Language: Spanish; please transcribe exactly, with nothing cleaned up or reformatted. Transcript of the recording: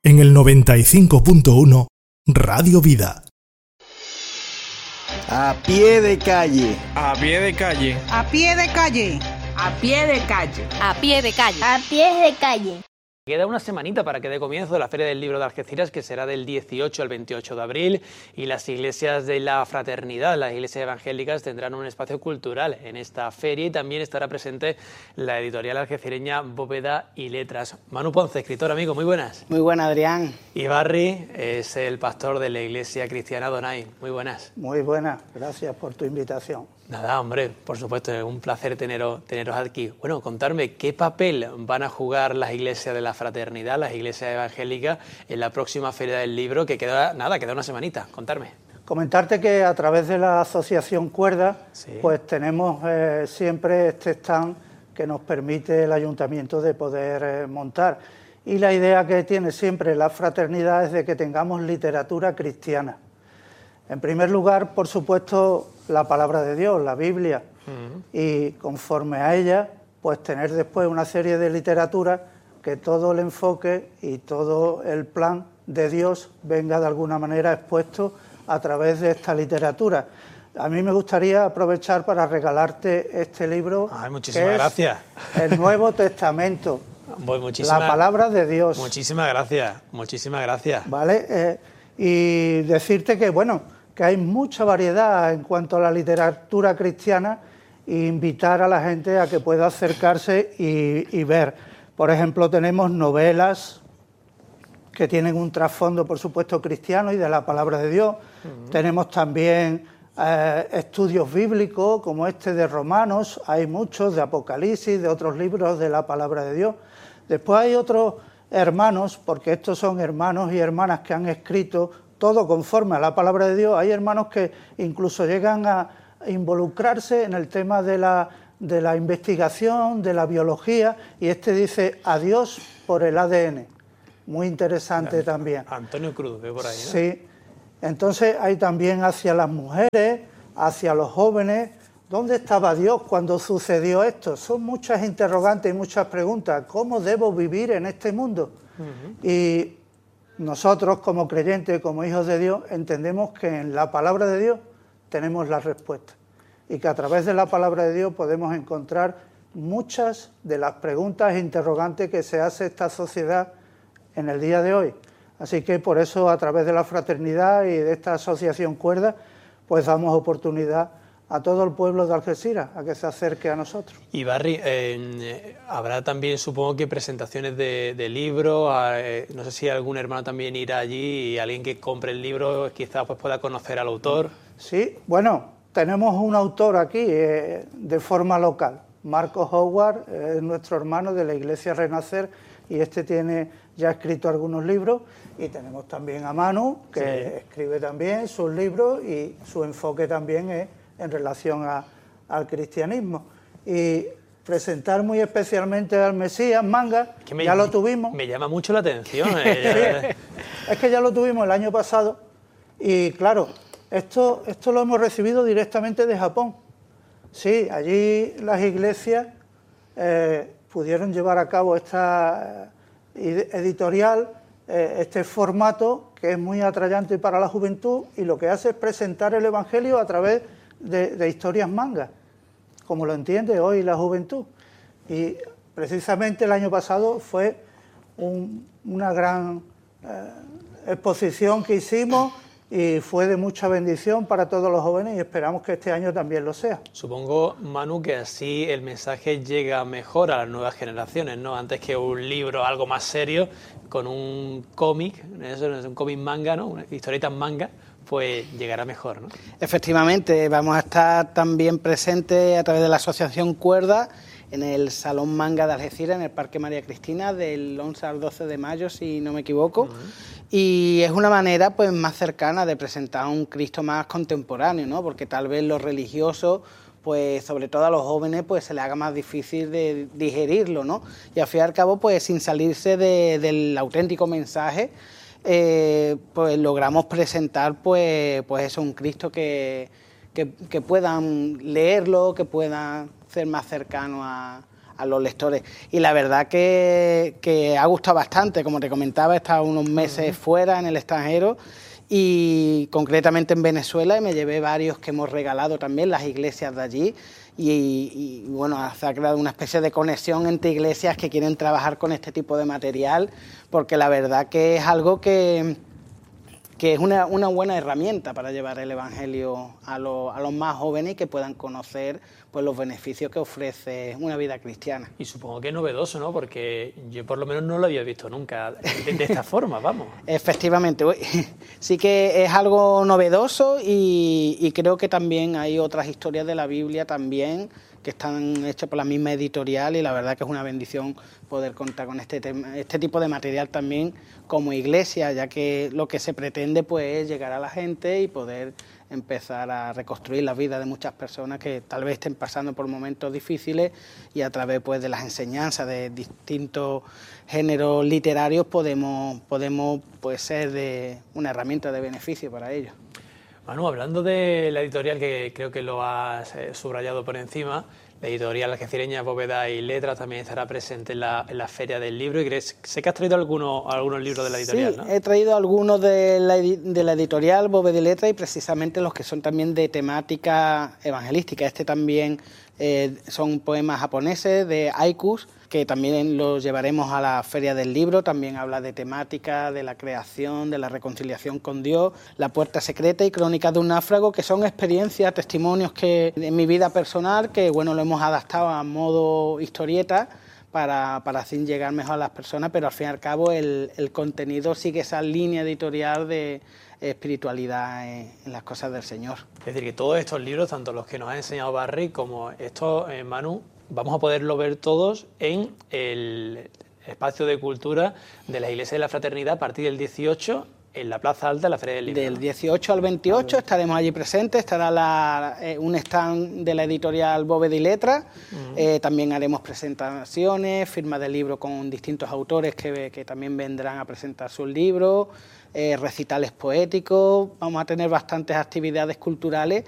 en el noventa y cinco punto uno Radio Vida. A pie de calle. A pie de calle. A pie de calle. A pie de calle. A pie de calle. A pie de calle. Queda una semanita para que dé comienzo la Feria del Libro de Algeciras, que será del dieciocho al veintiocho de abril, y las iglesias de la fraternidad, las iglesias evangélicas, tendrán un espacio cultural en esta feria, y también estará presente la editorial algecireña Bóveda y Letras. Manu Ponce, escritor, amigo, muy buenas. Muy buenas, Adrián. Y Barry es el pastor de la iglesia cristiana Donai. Muy buenas. Muy buenas, gracias por tu invitación. Nada, hombre, por supuesto, es un placer teneros, teneros aquí. Bueno, contarme qué papel van a jugar las iglesias de la fraternidad, las iglesias evangélicas, en la próxima Feria del Libro, que queda, nada, queda una semanita. Contarme. Comentarte que a través de la Asociación Cuerda, sí, pues tenemos eh, siempre este stand que nos permite el Ayuntamiento de poder eh, montar. Y la idea que tiene siempre la fraternidad es de que tengamos literatura cristiana. En primer lugar, por supuesto, la palabra de Dios, la Biblia, uh-huh. y conforme a ella, pues tener después una serie de literatura que todo el enfoque y todo el plan de Dios venga de alguna manera expuesto a través de esta literatura. A mí me gustaría aprovechar para regalarte este libro. Ay, muchísimas que gracias. Es el Nuevo Testamento, pues la palabra de Dios. Muchísimas gracias, muchísimas gracias. Vale, eh, y decirte que, bueno, que hay mucha variedad en cuanto a la literatura cristiana e invitar a la gente a que pueda acercarse y, y ver. Por ejemplo, tenemos novelas que tienen un trasfondo, por supuesto, cristiano y de la palabra de Dios. Uh-huh. Tenemos también eh, estudios bíblicos, como este de Romanos, hay muchos, de Apocalipsis, de otros libros de la palabra de Dios. Después hay otros hermanos, porque estos son hermanos y hermanas que han escrito todo conforme a la palabra de Dios. Hay hermanos que incluso llegan a involucrarse en el tema de la, de la investigación, de la biología, y este dice adiós por el A D N. Muy interesante ya, también. Antonio Cruz, ve por ahí, ¿no? Sí. Entonces hay también hacia las mujeres, hacia los jóvenes. ¿Dónde estaba Dios cuando sucedió esto? Son muchas interrogantes y muchas preguntas. ¿Cómo debo vivir en este mundo? Uh-huh. Y nosotros, como creyentes, como hijos de Dios, entendemos que en la palabra de Dios tenemos la respuesta y que a través de la palabra de Dios podemos encontrar muchas de las preguntas e interrogantes que se hace esta sociedad en el día de hoy. Así que por eso, a través de la fraternidad y de esta asociación Cuerda, pues damos oportunidad a todo el pueblo de Algeciras a que se acerque a nosotros. Y Barry, eh, habrá también, supongo que presentaciones de, de libros, eh, no sé si algún hermano también irá allí y alguien que compre el libro quizás pues pueda conocer al autor. Sí, bueno, tenemos un autor aquí eh, de forma local, Marcos Howard, es eh, nuestro hermano de la Iglesia Renacer, y este tiene ya escrito algunos libros, y tenemos también a Manu, que sí, escribe también sus libros y su enfoque también es en relación a, al cristianismo. Y presentar muy especialmente al Mesías Manga, que me, ya lo tuvimos. Me llama mucho la atención. Eh, es que ya lo tuvimos el año pasado y claro, esto, esto lo hemos recibido directamente de Japón. Sí, allí las iglesias eh, pudieron llevar a cabo esta eh, editorial, eh, este formato que es muy atrayente para la juventud y lo que hace es presentar el Evangelio a través De, de historias manga, como lo entiende hoy la juventud. Y precisamente el año pasado fue un, una gran eh, exposición que hicimos y fue de mucha bendición para todos los jóvenes y esperamos que este año también lo sea. Supongo, Manu, que así el mensaje llega mejor a las nuevas generaciones, ¿no? Antes que un libro, algo más serio, con un cómic, eso no es un cómic manga, ¿no? Una historieta manga, pues llegará mejor, ¿no? Efectivamente, vamos a estar también presentes a través de la Asociación Cuerda en el Salón Manga de Algeciras, en el Parque María Cristina, del once al doce de mayo, si no me equivoco. Uh-huh. Y es una manera pues más cercana de presentar a un Cristo más contemporáneo, ¿no? Porque tal vez los religiosos, pues sobre todo a los jóvenes, pues se les haga más difícil de digerirlo, ¿no? Y al fin y al cabo, pues sin salirse de, del auténtico mensaje, Eh, pues logramos presentar pues, pues eso, un Cristo que, que, que puedan leerlo, que puedan ser más cercano a, a los lectores. Y la verdad que, que ha gustado bastante, como te comentaba, he estado unos meses uh-huh. fuera en el extranjero y concretamente en Venezuela, y me llevé varios que hemos regalado también, las iglesias de allí, y, y, y bueno, se ha creado una especie de conexión entre iglesias que quieren trabajar con este tipo de material, porque la verdad que es algo que... que es una, una buena herramienta para llevar el Evangelio a, lo, a los más jóvenes y que puedan conocer pues, los beneficios que ofrece una vida cristiana. Y supongo que es novedoso, ¿no? Porque yo por lo menos no lo había visto nunca de, de esta forma, vamos. Efectivamente, sí que es algo novedoso y, y creo que también hay otras historias de la Biblia también que están hechas por la misma editorial, y la verdad que es una bendición poder contar con este, tema, este tipo de material también como iglesia, ya que lo que se pretende pues, es llegar a la gente y poder empezar a reconstruir la vida de muchas personas que tal vez estén pasando por momentos difíciles, y a través pues, de las enseñanzas de distintos géneros literarios podemos, podemos pues, ser de una herramienta de beneficio para ellos. Manu, hablando de la editorial, que creo que lo has eh, subrayado por encima, la editorial algecireña Bóveda y Letras también estará presente en la, en la Feria del Libro, y crees, sé que has traído algunos, algunos libros de la editorial, sí, ¿no? He traído algunos de la, de la editorial Bóveda y Letras, y precisamente los que son también de temática evangelística. Este también eh, son poemas japoneses de haikus, que también los llevaremos a la Feria del Libro. También habla de temática, de la creación, de la reconciliación con Dios, La puerta secreta y Crónicas de un náufrago, que son experiencias, testimonios que en mi vida personal, que bueno, lo hemos adaptado a modo historieta para, para así llegar mejor a las personas, pero al fin y al cabo el, el contenido sigue esa línea editorial de espiritualidad en, en las cosas del Señor. Es decir, que todos estos libros, tanto los que nos ha enseñado Barry como estos, eh, Manu, vamos a poderlo ver todos en el espacio de cultura de la Iglesia de la Fraternidad a partir del dieciocho en la Plaza Alta de la Feria del Libro. Del dieciocho al veintiocho estaremos allí presentes, estará la, eh, un stand de la editorial Bóveda y Letras, uh-huh. eh, también haremos presentaciones, firmas de libros con distintos autores que, que también vendrán a presentar sus libros, eh, recitales poéticos, vamos a tener bastantes actividades culturales